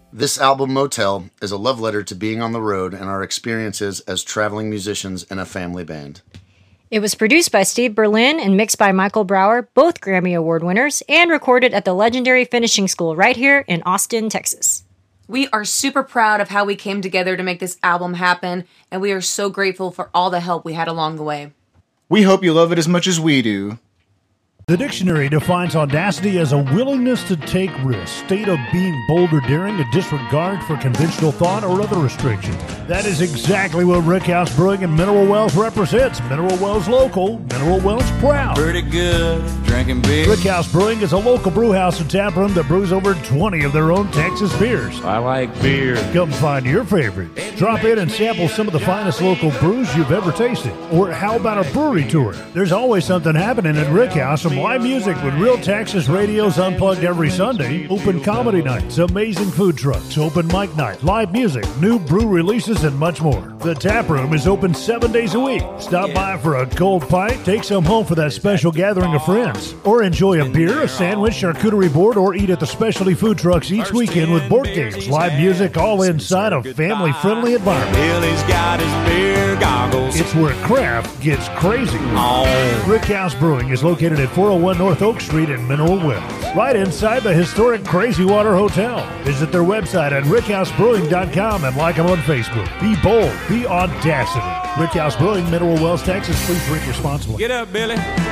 This album, Motel, is a love letter to being on the road and our experiences as traveling musicians in a family band. It was produced by Steve Berlin and mixed by Michael Brower, both Grammy Award winners, and recorded at the legendary Finishing School right here in Austin, Texas. We are super proud of how we came together to make this album happen, and we are so grateful for all the help we had along the way. We hope you love it as much as we do. The dictionary defines audacity as a willingness to take risks, state of being bold or daring, a disregard for conventional thought or other restriction. That is exactly what Rickhouse Brewing and Mineral Wells represents. Mineral Wells local, Mineral Wells proud. Pretty good, drinking beer. Rickhouse Brewing is a local brew house and tap room that brews over 20 of their own Texas beers. I like beer. Come find your favorite. Drop in and sample some of the finest local brews you've ever tasted. Or how about a brewery tour? There's always something happening at Rickhouse, from live music with Real Texas Radios Unplugged every Sunday, open comedy nights, amazing food trucks, open mic night, live music, new brew releases, and much more. The tap room is open 7 days a week. Stop by for a cold pint, take some home for that special gathering of friends, or enjoy a beer, a sandwich, charcuterie board, or eat at the specialty food trucks each weekend with board games, live music, all inside a family-friendly environment. Billy's got his beer goggles. It's where craft gets crazy. Rickhouse Brewing is located at 401 North Oak Street in Mineral Wells, right inside the historic Crazy Water Hotel. Visit their website at rickHouseBrewing.com and like them on Facebook. Be bold, be audacity. Rickhouse Brewing, Mineral Wells, Texas. Please drink responsibly. Get up, Billy.